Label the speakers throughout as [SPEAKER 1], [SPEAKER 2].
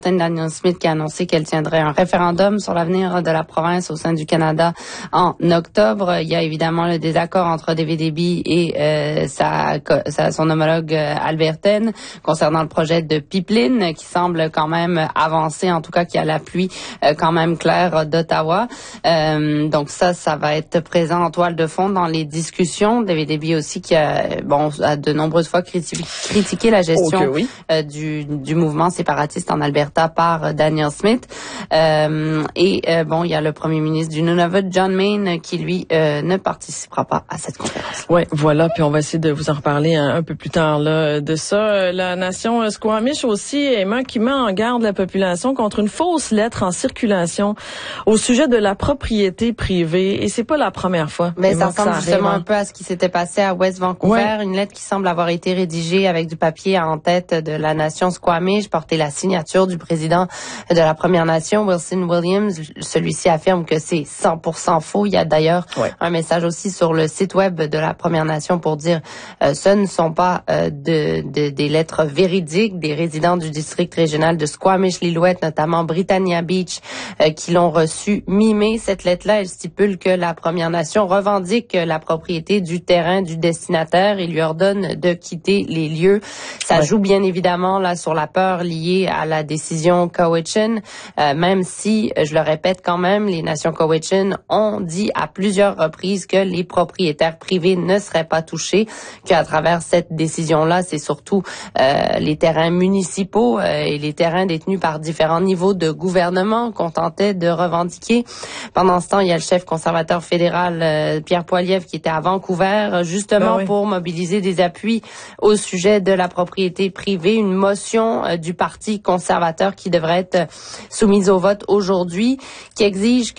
[SPEAKER 1] Danielle Smith qui a annoncé qu'elle tiendrait un référendum sur l'avenir de la province au sein du Canada en octobre. Il y a évidemment le désaccord entre David Eby et son homologue albertaine concernant le projet de pipeline qui semble quand même avancer, en tout cas qui a l'appui quand même clair d'Ottawa. Donc ça va être présent en toile de fond dans les discussions. David Eby aussi qui a de nombreuses fois critiqué la gestion du mouvement séparatiste en Alberta par Danielle Smith. Il y a le premier ministre du Nunavut, John Mayne, qui lui ne participera pas à cette conférence.
[SPEAKER 2] Ouais, voilà, puis on va essayer de vous en reparler un peu plus tard là de ça. La nation Squamish aussi, Emma, qui met en garde la population contre une fausse lettre en circulation au sujet de la propriété privée, et c'est pas la première fois.
[SPEAKER 1] Mais ça ressemble justement un peu à ce qui s'était passé à West Vancouver, une lettre qui semble avoir été rédigée avec du papier en tête de la nation Squamish, portait la signature du président de la Première Nation, Wilson Williams. Celui-ci affirme que c'est 100% faux. Il y a d'ailleurs un message aussi sur le site web de la Première Nation pour dire ce ne sont pas des lettres véridiques. Des résidents du district régional de Squamish-Lillooet, notamment Britannia Beach, qui l'ont reçu mi-mai. Cette lettre-là, elle stipule que la Première Nation revendique la propriété du terrain du destinataire et lui ordonne de quitter les lieux. Ça joue bien évidemment là sur la peur liée à la décision Cowichan, même si, je le répète quand même, les nations Cowichan ont dit à plusieurs reprises que les propriétaires privés ne seraient pas touchés, qu'à travers cette décision-là, c'est surtout les terrains municipaux et les terrains détenus par différents niveaux de gouvernement qu'on tentait de revendiquer. Pendant ce temps, il y a le chef conservateur fédéral, Pierre Poilievre, qui était à Vancouver, justement pour mobiliser des appuis au sujet de la propriété privée, une motion du Parti conservateur qui devrait être soumise au vote aujourd'hui, qui exige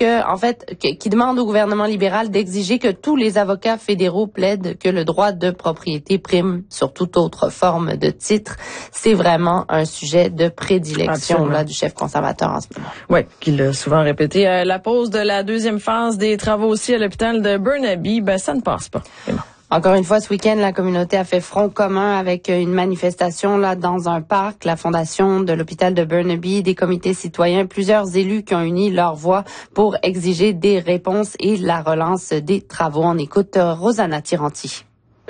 [SPEAKER 1] qui demande au gouvernement libéral d'exiger que tous les avocats fédéraux plaident que le droit de propriété prime sur toute autre forme de titre. C'est vraiment un sujet de prédilection du chef conservateur en ce moment.
[SPEAKER 2] Oui, qu'il a souvent répété. La pause de la deuxième phase des travaux aussi à l'hôpital de Burnaby, ça ne passe pas.
[SPEAKER 1] Encore une fois, ce week-end, la communauté a fait front commun avec une manifestation là dans un parc, la fondation de l'hôpital de Burnaby, des comités citoyens, plusieurs élus qui ont uni leur voix pour exiger des réponses et la relance des travaux. On écoute Rosanna Tiranti.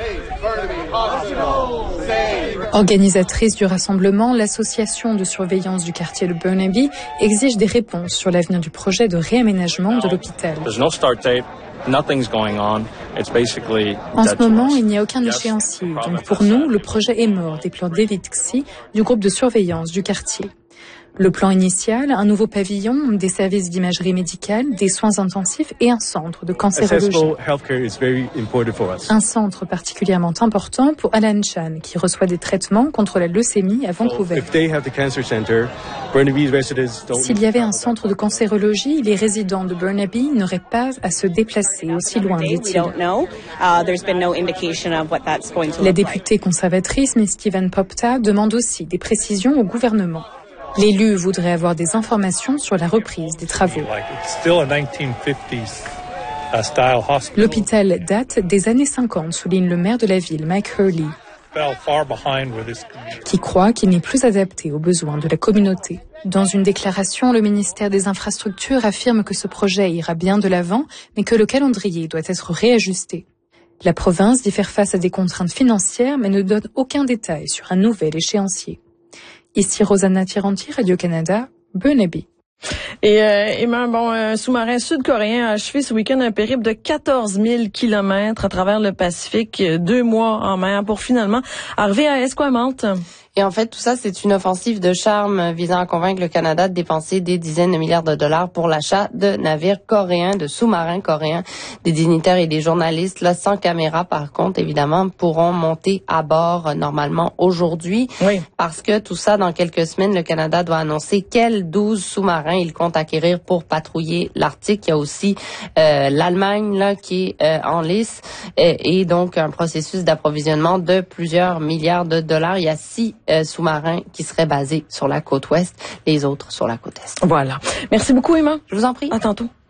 [SPEAKER 3] Organisatrice du rassemblement, l'association de surveillance du quartier de Burnaby exige des réponses sur l'avenir du projet de réaménagement de l'hôpital. En ce moment, il n'y a aucun échéancier. Donc pour nous, le projet est mort, déplore David Xi du groupe de surveillance du quartier. Le plan initial, un nouveau pavillon, des services d'imagerie médicale, des soins intensifs et un centre de cancérologie. Un centre particulièrement important pour Alan Chan, qui reçoit des traitements contre la leucémie à Vancouver. S'il y avait un centre de cancérologie, les résidents de Burnaby n'auraient pas à se déplacer aussi loin, dit-il. La députée conservatrice, Ms. Stephen Popta, demande aussi des précisions au gouvernement. L'élu voudrait avoir des informations sur la reprise des travaux. L'hôpital date des années 50, souligne le maire de la ville, Mike Hurley, qui croit qu'il n'est plus adapté aux besoins de la communauté. Dans une déclaration, le ministère des Infrastructures affirme que ce projet ira bien de l'avant, mais que le calendrier doit être réajusté. La province dit faire face à des contraintes financières, mais ne donne aucun détail sur un nouvel échéancier. Ici Rosanna Tiranti, Radio-Canada, Burnaby.
[SPEAKER 2] Et Emma, un sous-marin sud-coréen a achevé ce week-end un périple de 14 000 kilomètres à travers le Pacifique, 2 mois en mer pour finalement arriver à Esquimalt.
[SPEAKER 1] Et en fait, tout ça, c'est une offensive de charme visant à convaincre le Canada de dépenser des dizaines de milliards de dollars pour l'achat de navires coréens, de sous-marins coréens. Des dignitaires et des journalistes, là, sans caméra, par contre, évidemment, pourront monter à bord normalement aujourd'hui.
[SPEAKER 2] Oui.
[SPEAKER 1] Parce que tout ça, dans quelques semaines, le Canada doit annoncer quels 12 sous-marins il compte acquérir pour patrouiller l'Arctique. Il y a aussi l'Allemagne là qui est en lice et donc un processus d'approvisionnement de plusieurs milliards de dollars. Il y a 6 sous-marins qui seraient basés sur la côte ouest, les autres sur la côte est.
[SPEAKER 2] Voilà. Merci beaucoup, Emma.
[SPEAKER 1] Je vous en prie.
[SPEAKER 2] À tantôt.